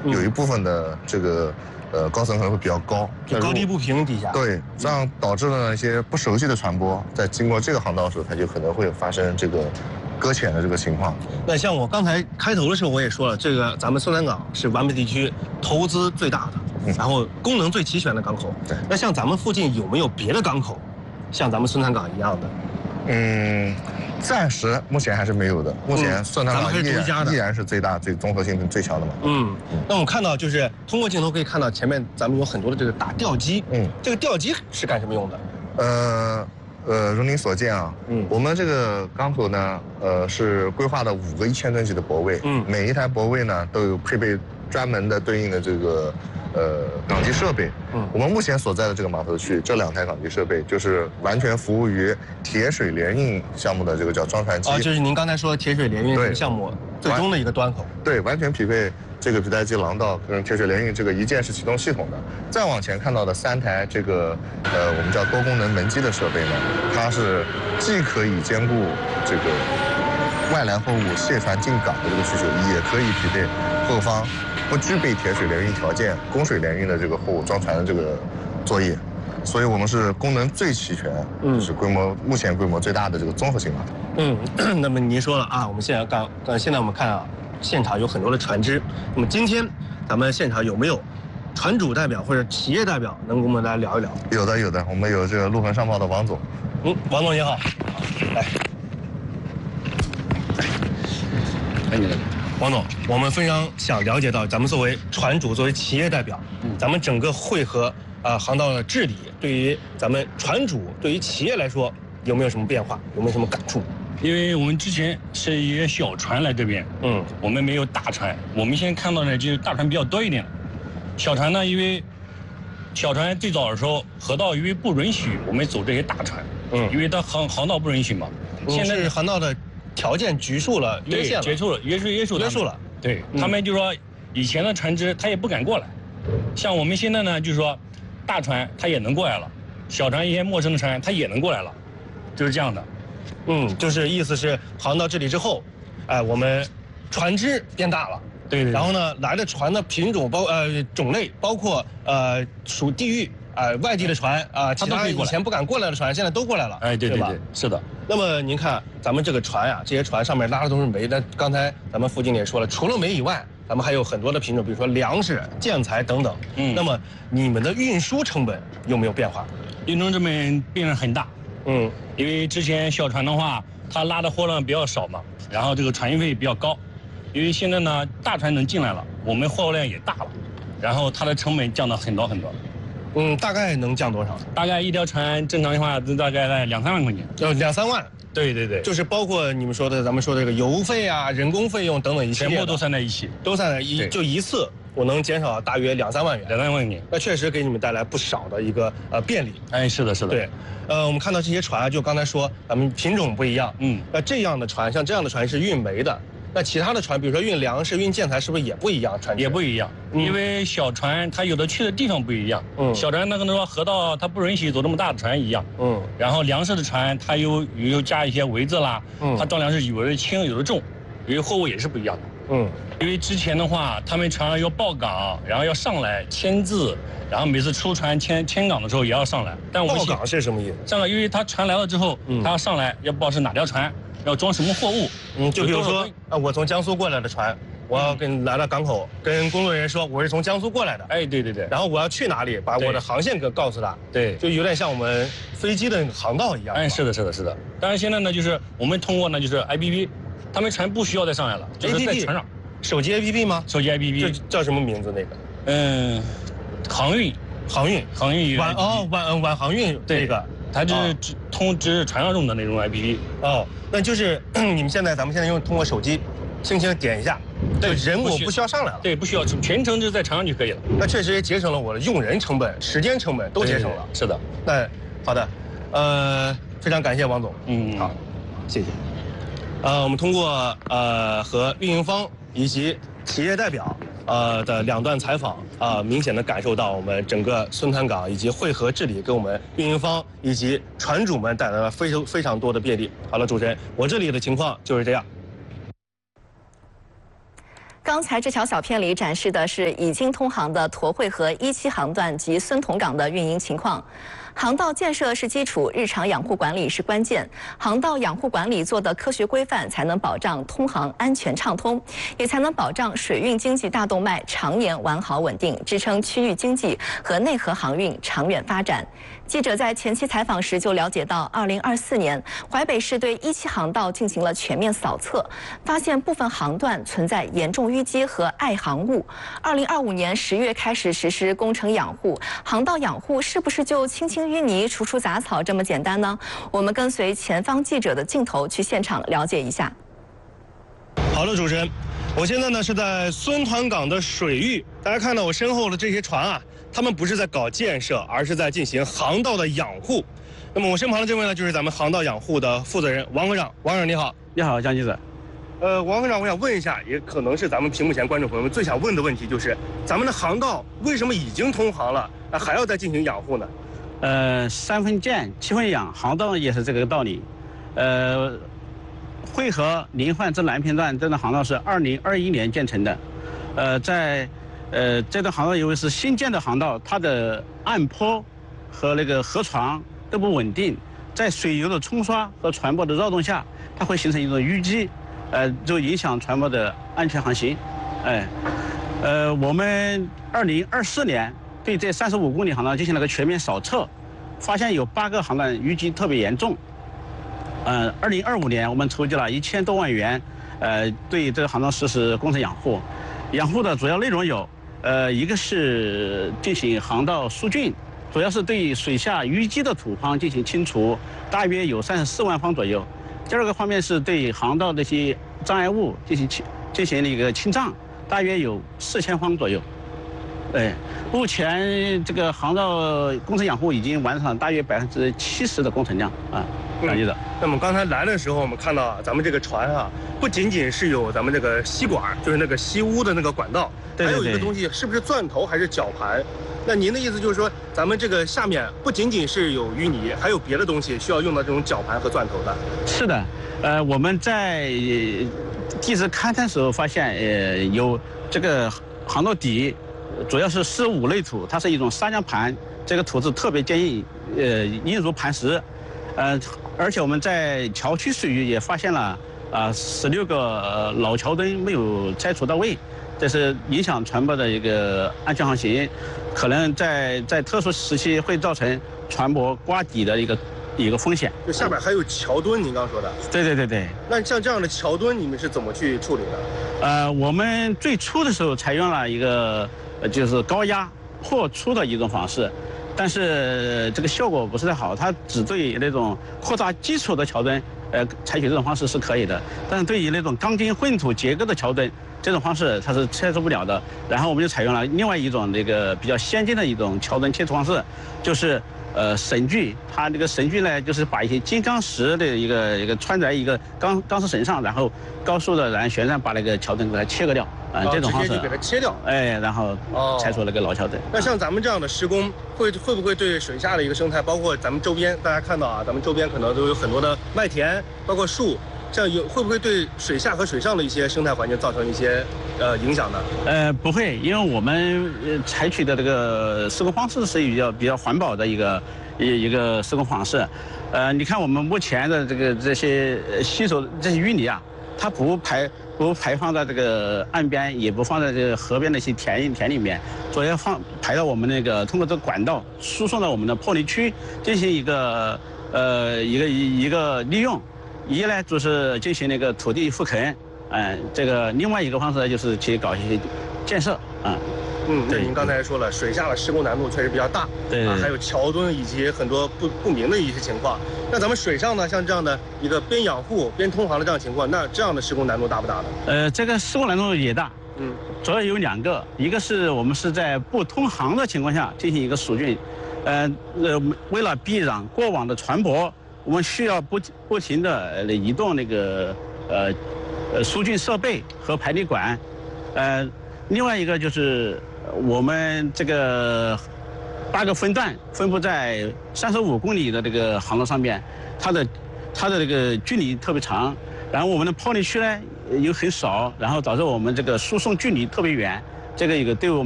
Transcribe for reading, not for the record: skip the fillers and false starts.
有一部分的这个高层可能会比较高， 就高低不平底下。 对，这样导致了一些不熟悉的船舶在经过这个航道时，它就可能会发生这个搁浅的这个情况。 那像我刚才开头的时候我也说了，这个咱们孙山港是皖北地区投资最大的，然后功能最齐全的港口。 对。 那像咱们附近有没有别的港口，像咱们孙山港一样的？ 暂时目前还是没有的。目前孙山港依然是最大、最综合性最强的嘛。 那我们看到就是通过镜头可以看到前面咱们有很多的这个大吊机。这个吊机是干什么用的？ 如您所见啊，我们这个港口呢，是规划的5个1000吨级的泊位，每一台泊位呢都有配备专门的对应的这个港机设备。我们目前所在的这个码头区，这2台港机设备就是完全服务于铁水联运项目的这个叫装船机。 就是您刚才说铁水联运这个项目最终的一个端口。对， 完全匹配这个皮带机廊道跟铁水联运这个一键式启动系统的。再往前看到的3台这个我们叫多功能门机的设备呢，它是既可以兼顾这个外来货物卸船进港的这个需求，也可以匹配后方不具备铁水联运条件、供水联运的这个货物装船的这个作业，所以我们是功能最齐全，是目前规模最大的这个综合性码头。 那么您说了啊，我们现在我们看啊，现场有很多的船只。那么今天咱们现场有没有船主代表或者企业代表能跟我们来聊一聊？ 有的，我们有这个陆横商贸的王总。 王总你好，来。王总，我们非常想了解到，咱们作为船主、作为企业代表，咱们整个汇合航道的治理，对于咱们船主、对于企业来说，有没有什么变化？有没有什么感触？ 因为我们之前是一些小船来这边，我们没有大船。我们现在看到的就是大船比较多一点，小船呢，因为小船最早的时候河道因为不允许我们走这些大船，因为它航道不允许嘛。 现在是航道的条件拘束了，约束了。 对，他们就说以前的船只他也不敢过来，像我们现在呢，就是说大船他也能过来了，小船一些陌生的船他也能过来了，就是这样的。 就是意思是航道治理之后，我们船只变大了。 对。 然后呢，来的船的品种种类包括属地域。外地的船其他以前不敢过来的船，现在都过来了。 对，是的。 那么您看，咱们这个船这些船上面拉的都是煤。那刚才咱们副经理也说了，除了煤以外，咱们还有很多的品种，比如说粮食、建材等等。那么你们的运输成本有没有变化？ 运输成本变得很大。因为之前小船的话，它拉的货量比较少嘛，然后这个船运费比较高。因为现在呢，大船能进来了，我们货物量也大了，然后它的成本降到很多。 大概能降多少？ 大概一条船正常的话，大概在2-3万块钱。 2-3万？ 对。 就是包括你们说的，咱们说的这个油费人工费用等等一系列， 全部都算在一起。 就一次我能减少大约2-3万元。 2-3万元， 那确实给你们带来不少的一个便利。 是的。 对，我们看到这些船，就刚才说咱们品种不一样。那这样的船，像这样的船是运煤的。那其他的船，比如说运粮食、运建材，是不是也不一样？ 也不一样，因为小船它有的去的地方不一样。小船那可能说河道它不允许走这么大的船一样。然后粮食的船它又加一些围子啦，它装粮食有的轻有的重，因为货物也是不一样的。因为之前的话，他们船要报港，然后要上来签字，然后每次出船签港的时候也要上来。但我们报港是什么意思？ 上来，因为他船来了之后，他要上来要报是哪条船。要装什么货物？ 就比如说我从江苏过来的船，我要来到港口，跟工作人员说我是从江苏过来的。 对。 然后我要去哪里，把我的航线告诉他。 对， 就有点像我们飞机的航道一样。 是的。当然现在呢，就是我们通过呢，就是 APP， 他们船不需要再上来了，就是在船上。 手机 APP 吗？ 手机 APP。 这叫什么名字？那个？ 航运。 晚航运这个。 它就是船上用的那种 APP。 那就是咱们现在通过手机，轻轻点一下，对，人我不需要上来了。 对，不需要，全程就在船上就可以了。 那确实也节省了我的用人成本、时间成本都节省了。 是的。 那好的，非常感谢王总。好，谢谢。我们通过和运营方以及企业代表的2段采访明显的感受到我们整个孙潭港以及汇合治理给我们运营方以及船主们带来了非常多的便利。好了，主持人，我这里的情况就是这样。 刚才这条小片里展示的是已经通航的沱惠河17航段及孙同港的运营情况。航道建设是基础，日常养护管理是关键。航道养护管理做得科学规范，才能保障通航安全畅通，也才能保障水运经济大动脉常年完好稳定，支撑区域经济和内河航运长远发展。记者在前期采访时就了解到，2024年淮北市对17航道进行了全面扫测，发现部分航段存在严重淤积和碍航物。2025年10月开始实施工程养护，航道养护是不是就清清淤泥、除除杂草这么简单呢？我们跟随前方记者的镜头去现场了解一下。 好的，主持人，我现在呢是在孙团港的水域，大家看到我身后的这些船啊，他们不是在搞建设，而是在进行航道的养护。那么我身旁的这位呢，就是咱们航道养护的负责人王科长。王科长你好。 你好，江记者。 王科长，我想问一下，也可能是咱们屏幕前观众朋友们最想问的问题，就是咱们的航道为什么已经通航了，那还要再进行养护呢 ？3分建7分养，航道也是这个道理。惠河临汾至南平段这段航道是2021年建成的。这段航道因为是新建的航道，它的岸坡和那个河床都不稳定，在水流的冲刷和船舶的扰动下，它会形成一种淤积，就影响船舶的安全航行。我们2024年对这35公里航道进行了个全面扫测，发现有8个航段淤积特别严重。2025年我们筹集了1000多万元，对这个航道实施工程养护。养护的主要内容有，一个是进行航道疏浚，主要是对水下淤积的土方进行清除，大约有34万方左右。第二个方面是对航道这些障碍物进行了一个清障，大约有4000方左右。目前这个航道工程养护已经完成了大约70%的工程量啊。张记者， 那么刚才来的时候，我们看到咱们这个船啊，不仅仅是有咱们这个吸管，就是那个吸污的那个管道，还有一个东西，是不是钻头还是绞盘？那您的意思就是说，咱们这个下面不仅仅是有淤泥，还有别的东西需要用到这种绞盘和钻头的？ 是的，我们在地质勘探时候发现，有这个航道底主要是湿五类土，它是一种砂浆盘，这个土质特别坚硬，硬如磐石。而且我们在桥区水域也发现了16个老桥墩没有拆除到位，这是影响船舶的一个安全航行，可能在特殊时期会造成船舶刮底的一个风险。 就下边还有桥墩，您刚说的。 对。 那像这样的桥墩，你们是怎么去处理的？ 我们最初的时候采用了一个就是高压破粗的一种方式。但是这个效果不是太好，它只对那种扩大基础的桥墩，采取这种方式是可以的。但是对于那种钢筋混凝结构的桥墩，这种方式它是切除不了的。然后我们就采用了另外一种那个比较先进的一种桥墩切除方式，就是绳锯。它这个绳锯呢，就是把一些金刚石的一个穿在一个钢丝绳上，然后高速的旋转把那个桥墩给它切割掉。这种方式直接就给它切掉， 然后拆除那个老桥墩。 那像咱们这样的施工，会不会对水下的一个生态，包括咱们周边，大家看到啊，咱们周边可能都有很多的麦田，包括树，这样会不会对水下和水上的一些生态环境造成一些影响呢？ 不会，因为我们采取的这个施工方式是比较环保的一个施工方式。你看我们目前的这些吸收这些淤泥啊，它不排放在这个岸边，也不放在这个河边的一些田里面，主要排到我们那个通过这个管道输送到我们的破泥区进行一个利用。一呢就是进行那个土地复垦，这个另外一个方式就是去搞一些建设啊。 对，您刚才说了，水下的施工难度确实比较大， 对， 还有桥墩以及很多不明的一些情况。那咱们水上呢，像这样的一个边养护边通航的这样情况，那这样的施工难度大不大呢？ 这个施工难度也大，主要有2个，一个是我们是在不通航的情况下进行一个疏浚，为了避让过往的船舶，我们需要不停的移动那个疏浚设备和排泥管，另外一个就是我们这个8个分段分布在35公里的这个航道上面，它的这个距离特别长，然后我们的泡泥区呢又很少，然后导致我们这个输送距离特别远，这个对我们